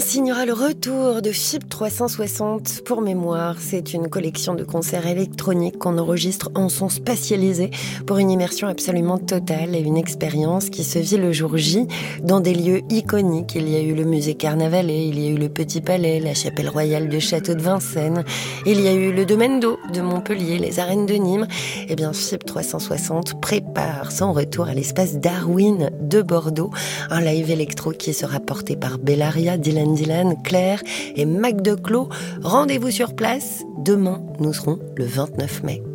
signera le retour de FIP 360. Pour mémoire, c'est une collection de concerts électroniques qu'on enregistre en son spatialisé pour une immersion absolument totale et une expérience qui se vit le jour J dans des lieux iconiques. Il y a eu le musée Carnavalet, il y a eu le Petit Palais, la chapelle royale du château de Vincennes, il y a eu le domaine d'eau de Montpellier, les arènes de Nîmes. Eh bien, FIP 360 prépare son retour à l'espace Darwin de Bordeaux, un live électro qui sera porté par Bellaria, Dylan, Claire et Mac Declos. Rendez-vous sur place. Demain, nous serons le 29 mai.